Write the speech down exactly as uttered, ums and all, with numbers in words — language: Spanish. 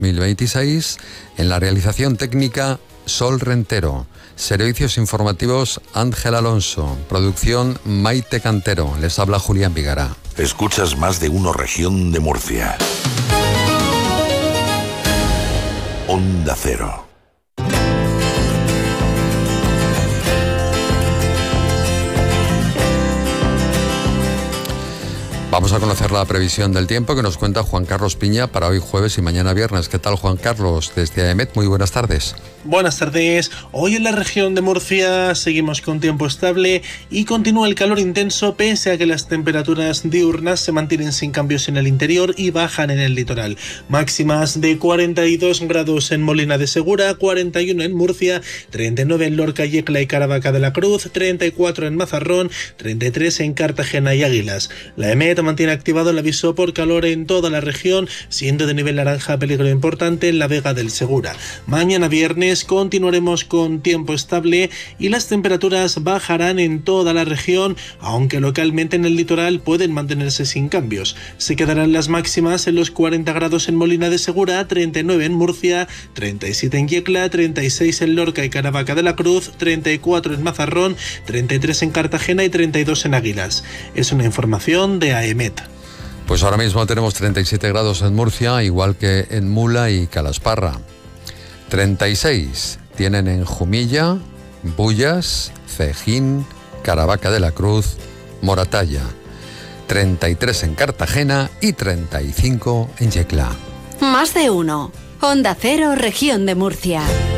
mil veintiséis. En la realización técnica, Sol Rentero. Servicios informativos, Ángel Alonso. Producción, Maite Cantero. Les habla Julián Vigara. Escuchas Más de Uno Región de Murcia. Onda Cero. Vamos a conocer la previsión del tiempo que nos cuenta Juan Carlos Piña para hoy jueves y mañana viernes. ¿Qué tal, Juan Carlos? Desde AEMET, muy buenas tardes. Buenas tardes. Hoy en la región de Murcia seguimos con tiempo estable y continúa el calor intenso pese a que las temperaturas diurnas se mantienen sin cambios en el interior y bajan en el litoral. Máximas de cuarenta y dos grados en Molina de Segura, cuarenta y uno en Murcia, treinta y nueve en Lorca, Yecla y Caravaca de la Cruz, treinta y cuatro en Mazarrón, treinta y tres en Cartagena y Águilas. La AEMET mantiene activado el aviso por calor en toda la región, siendo de nivel naranja peligro importante en la Vega del Segura. Mañana viernes continuaremos con tiempo estable y las temperaturas bajarán en toda la región, aunque localmente en el litoral pueden mantenerse sin cambios. Se quedarán las máximas en los cuarenta grados en Molina de Segura, treinta y nueve en Murcia, treinta y siete en Yecla, treinta y seis en Lorca y Caravaca de la Cruz, treinta y cuatro en Mazarrón, treinta y tres en Cartagena y treinta y dos en Águilas. Es una información de AEMET. Pues ahora mismo tenemos treinta y siete grados en Murcia, igual que en Mula y Calasparra. treinta y seis tienen en Jumilla, Bullas, Cejín, Caravaca de la Cruz, Moratalla. treinta y tres en Cartagena y treinta y cinco en Yecla. Más de uno. Onda Cero, región de Murcia.